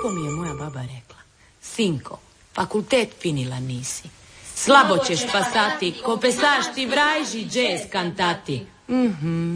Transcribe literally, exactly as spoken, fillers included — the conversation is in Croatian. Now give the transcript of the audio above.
Tako mi je moja baba rekla. Sinko, fakultet finila nisi. Slabo ćeš pasati, ko pesaš ti vrajži džez kantati. Mhm.